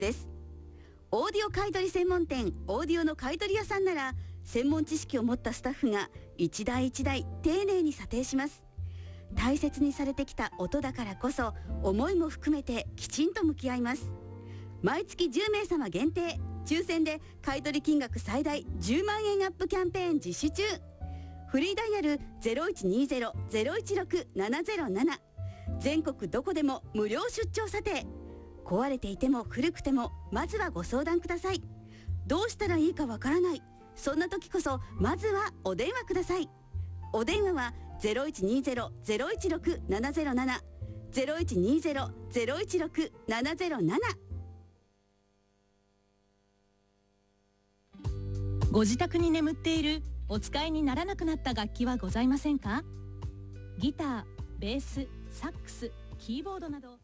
です。オーディオ買取専門店オーディオの買取屋さんなら、専門知識を持ったスタッフが一台一台丁寧に査定します。大切にされてきた音だからこそ、思いも含めてきちんと向き合います。毎月10名様限定、抽選で買取金額最大10万円アップキャンペーン実施中。フリーダイヤル 0120-016-707、 全国どこでも無料出張査定。壊れていても古くても、まずはご相談ください。どうしたらいいかわからない、そんな時こそまずはお電話ください。お電話は 0120-016-707、 0120-016-707。 ご自宅に眠っているお使いにならなくなった楽器はございませんか？ギター、ベース、サックス、キーボードなど